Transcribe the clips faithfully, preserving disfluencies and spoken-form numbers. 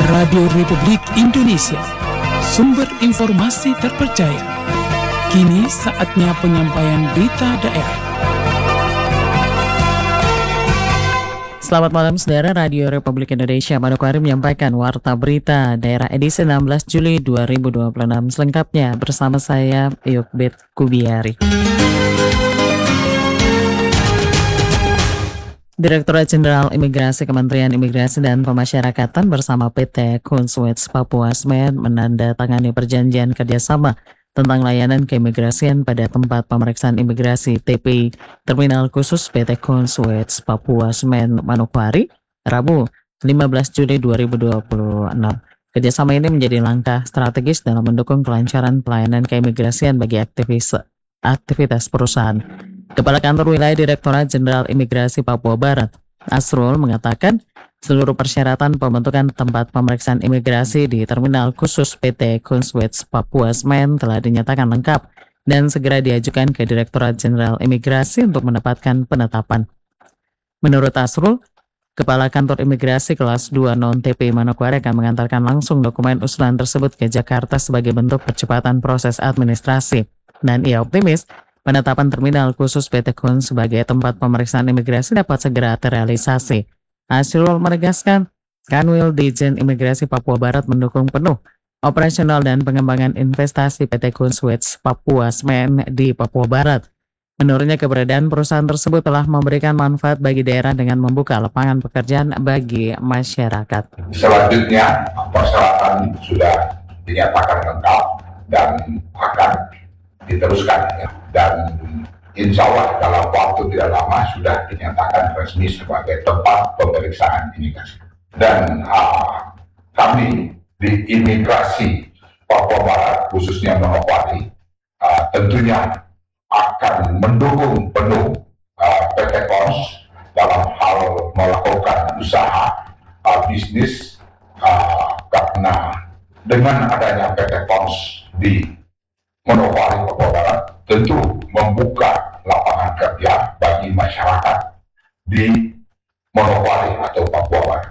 Radio Republik Indonesia, sumber informasi terpercaya. Kini saatnya penyampaian berita daerah. Selamat malam saudara, Radio Republik Indonesia Manokwari menyampaikan Warta Berita Daerah edisi enam belas Juli dua ribu dua puluh enam selengkapnya bersama saya Yukbet Kubiari. Direktorat Jenderal Imigrasi Kementerian Imigrasi dan Pemasyarakatan bersama P T Consuetes Papua Semen menandatangani perjanjian kerjasama tentang layanan keimigrasian pada tempat pemeriksaan imigrasi T P I Terminal Khusus P T Consuetes Papua Semen Manokwari, Rabu lima belas Juli dua ribu dua puluh enam. Kerjasama ini menjadi langkah strategis dalam mendukung kelancaran pelayanan keimigrasian bagi aktivis, aktivitas perusahaan. Kepala Kantor Wilayah Direktorat Jenderal Imigrasi Papua Barat, Asrul, mengatakan seluruh persyaratan pembentukan tempat pemeriksaan imigrasi di Terminal Khusus P T Consuetes Papua Semen telah dinyatakan lengkap dan segera diajukan ke Direktorat Jenderal Imigrasi untuk mendapatkan penetapan. Menurut Asrul, Kepala Kantor Imigrasi Kelas dua Non-T P I Manokwari akan mengantarkan langsung dokumen usulan tersebut ke Jakarta sebagai bentuk percepatan proses administrasi. Dan ia optimis penetapan Terminal Khusus P T Kon sebagai tempat pemeriksaan imigrasi dapat segera terrealisasi. Asrul menegaskan, Kanwil Dijen Imigrasi Papua Barat mendukung penuh operasional dan pengembangan investasi P T Consuetes Papua Semen di Papua Barat. Menurutnya, keberadaan perusahaan tersebut telah memberikan manfaat bagi daerah dengan membuka lapangan pekerjaan bagi masyarakat. Selanjutnya, persyaratan sudah dinyatakan lengkap dan akan diteruskan, ya. Dan insya Allah dalam waktu tidak lama sudah dinyatakan resmi sebagai tempat pemeriksaan imigrasi. Dan uh, kami di imigrasi Papua Barat khususnya Manokwari uh, tentunya akan mendukung penuh uh, P T Kons dalam hal melakukan usaha uh, bisnis uh, karena dengan adanya P T Kons di Manokwari Papua Barat tentu membuka lapangan kerja bagi masyarakat di Manokwari atau Papua Barat.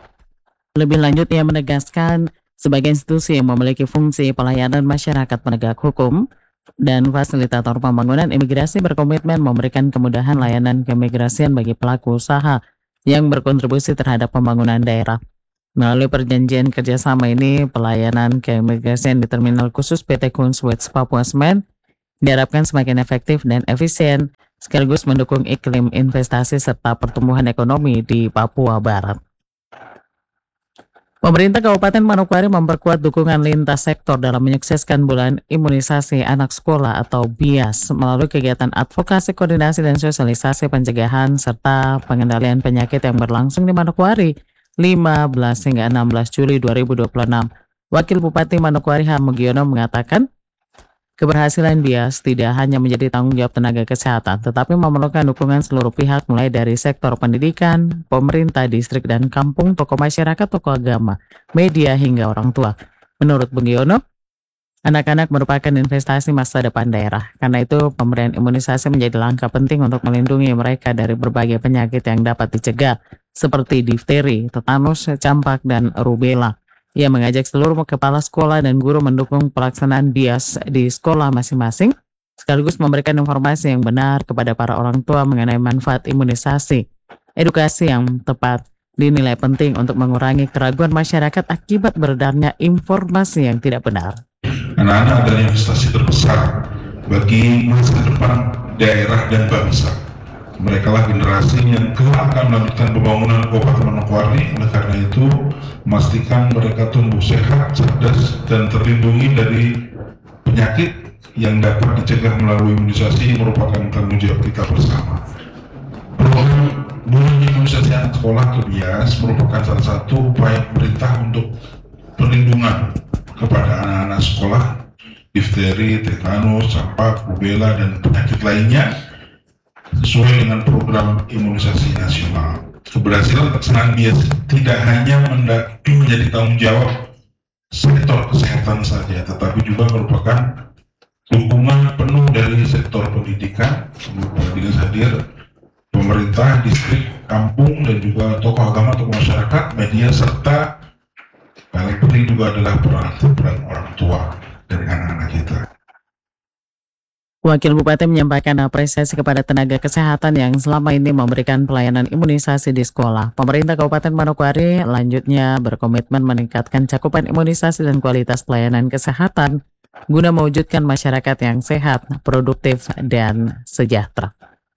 Lebih lanjut, ia menegaskan sebagai institusi yang memiliki fungsi pelayanan masyarakat penegak hukum dan fasilitator pembangunan, imigrasi berkomitmen memberikan kemudahan layanan keimigrasian bagi pelaku usaha yang berkontribusi terhadap pembangunan daerah. Melalui perjanjian kerjasama ini, pelayanan keimigrasian di Terminal Khusus P T Consuetes Papua Semen diharapkan semakin efektif dan efisien, sekaligus mendukung iklim investasi serta pertumbuhan ekonomi di Papua Barat. Pemerintah Kabupaten Manokwari memperkuat dukungan lintas sektor dalam menyukseskan bulan imunisasi anak sekolah atau B I A S melalui kegiatan advokasi, koordinasi, dan sosialisasi pencegahan serta pengendalian penyakit yang berlangsung di Manokwari lima belas hingga enam belas Juli dua ribu dua puluh enam. Wakil Bupati Manokwari H. Mugiono mengatakan, keberhasilan B I A S tidak hanya menjadi tanggung jawab tenaga kesehatan, tetapi memerlukan dukungan seluruh pihak mulai dari sektor pendidikan, pemerintah, distrik dan kampung, tokoh masyarakat, tokoh agama, media, hingga orang tua. Menurut Mugiono, anak-anak merupakan investasi masa depan daerah. Karena itu, pemberian imunisasi menjadi langkah penting untuk melindungi mereka dari berbagai penyakit yang dapat dicegah, seperti difteri, tetanus, campak, dan rubella. Ia mengajak seluruh kepala sekolah dan guru mendukung pelaksanaan B I A S di sekolah masing-masing, sekaligus memberikan informasi yang benar kepada para orang tua mengenai manfaat imunisasi. Edukasi yang tepat dinilai penting untuk mengurangi keraguan masyarakat akibat beredarnya informasi yang tidak benar. Anak-anak adalah investasi terbesar bagi masa depan daerah dan bangsa. Mereka lah generasi yang kelak akan melanjutkan pembangunan Kabupaten Manokwari. Oleh karena itu, memastikan mereka tumbuh sehat, cerdas, dan terlindungi dari penyakit yang dapat dicegah melalui imunisasi merupakan tanggung jawab kita bersama. Program bulan imunisasi anak sekolah atau B I A S merupakan salah satu upaya pemerintah untuk perlindungan kepada anak-anak sekolah, difteri, tetanus, campak, rubella, dan penyakit lainnya sesuai dengan program imunisasi nasional. Keberhasilan pelaksanaan B I A S tidak hanya menjadi tanggung jawab sektor kesehatan saja, tetapi juga merupakan dukungan penuh dari sektor pendidikan, pendidikan hadir, pemerintah, distrik, kampung, dan juga tokoh agama, tokoh masyarakat, media, serta Paling penting juga adalah peran peran orang tua dari anak-anak kita. Wakil Bupati menyampaikan apresiasi kepada tenaga kesehatan yang selama ini memberikan pelayanan imunisasi di sekolah. Pemerintah Kabupaten Manokwari lanjutnya berkomitmen meningkatkan cakupan imunisasi dan kualitas pelayanan kesehatan guna mewujudkan masyarakat yang sehat, produktif, dan sejahtera.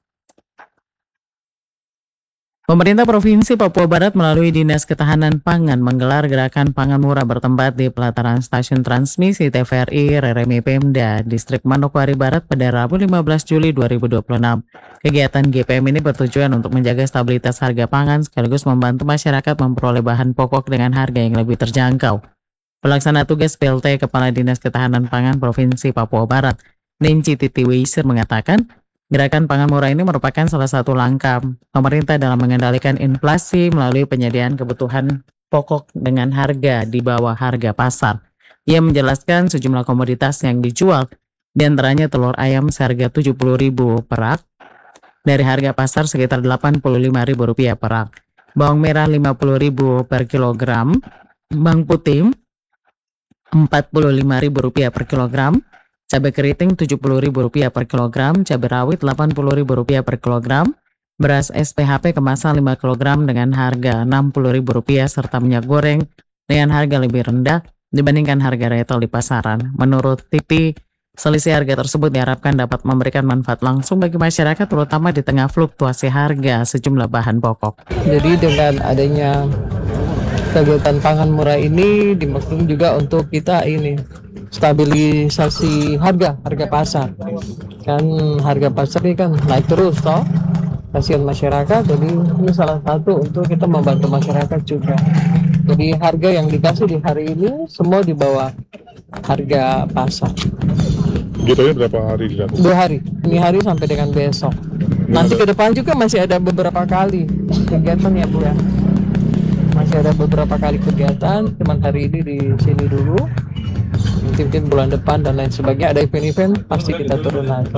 Pemerintah Provinsi Papua Barat melalui Dinas Ketahanan Pangan menggelar gerakan pangan murah bertempat di pelataran stasiun transmisi T V R I Reremi Pemda, Distrik Manokwari Barat pada Rabu lima belas Juli dua ribu dua puluh enam. Kegiatan G P M ini bertujuan untuk menjaga stabilitas harga pangan sekaligus membantu masyarakat memperoleh bahan pokok dengan harga yang lebih terjangkau. Pelaksana tugas P L T Kepala Dinas Ketahanan Pangan Provinsi Papua Barat, Nenci Titi Wisir mengatakan, gerakan pangan murah ini merupakan salah satu langkah pemerintah dalam mengendalikan inflasi melalui penyediaan kebutuhan pokok dengan harga di bawah harga pasar. Ia menjelaskan sejumlah komoditas yang dijual, diantaranya telur ayam seharga tujuh puluh ribu per rak, dari harga pasar sekitar delapan puluh lima ribu rupiah per rak, bawang merah lima puluh ribu per kilogram, bawang putih empat puluh lima ribu rupiah per kilogram, cabai keriting tujuh puluh ribu rupiah per kilogram, cabai rawit delapan puluh ribu rupiah per kilogram, beras S P H P kemasan lima kilogram dengan harga enam puluh ribu rupiah serta minyak goreng dengan harga lebih rendah dibandingkan harga retail di pasaran. Menurut Titi, selisih harga tersebut diharapkan dapat memberikan manfaat langsung bagi masyarakat terutama di tengah fluktuasi harga sejumlah bahan pokok. Jadi dengan adanya kegiatan pangan murah ini dimaksudkan juga untuk kita ini stabilisasi harga harga pasar, kan harga pasar ini kan naik terus toh, kasihan masyarakat. Jadi ini salah satu untuk kita membantu masyarakat juga. Jadi harga yang dikasih di hari ini semua di bawah harga pasar. Kegiatannya berapa hari dilakukan? Dua hari, ini hari sampai dengan besok. Nanti ke depan juga masih ada beberapa kali kegiatan ya Bu ya. Masih ada beberapa kali kegiatan, cuman hari ini di sini dulu. Nanti mungkin bulan depan dan lain sebagainya ada event-event pasti kita turun lagi.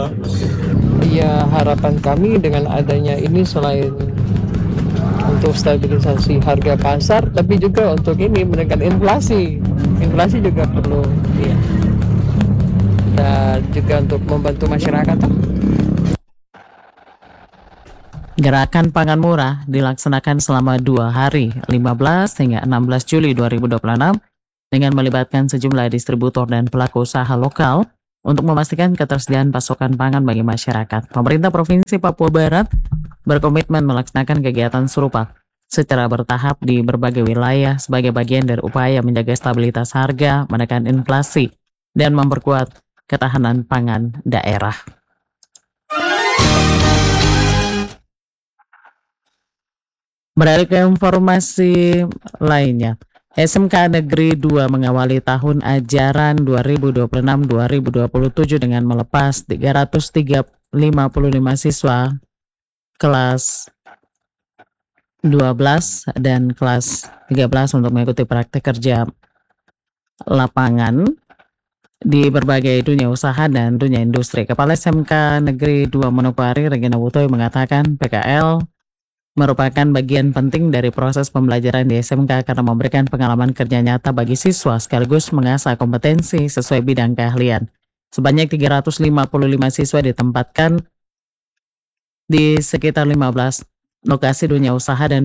Ya harapan kami dengan adanya ini selain untuk stabilisasi harga pasar, tapi juga untuk ini menekan inflasi. Inflasi juga perlu, ya. Dan juga untuk membantu masyarakat. Gerakan pangan murah dilaksanakan selama dua hari, lima belas hingga enam belas Juli dua ribu dua puluh enam, dengan melibatkan sejumlah distributor dan pelaku usaha lokal untuk memastikan ketersediaan pasokan pangan bagi masyarakat. Pemerintah Provinsi Papua Barat berkomitmen melaksanakan kegiatan serupa secara bertahap di berbagai wilayah sebagai bagian dari upaya menjaga stabilitas harga, menekan inflasi, dan memperkuat ketahanan pangan daerah. Beralih ke informasi lainnya, S M K Negeri dua mengawali tahun ajaran dua ribu dua puluh enam dua ribu dua puluh tujuh dengan melepas tiga ratus lima puluh lima siswa kelas dua belas dan kelas tiga belas untuk mengikuti praktek kerja lapangan di berbagai dunia usaha dan dunia industri. Kepala S M K Negeri dua Manokwari, Regina Wutoy, mengatakan P K L merupakan bagian penting dari proses pembelajaran di S M K karena memberikan pengalaman kerja nyata bagi siswa sekaligus mengasah kompetensi sesuai bidang keahlian. Sebanyak tiga ratus lima puluh lima siswa ditempatkan di sekitar lima belas lokasi dunia usaha dan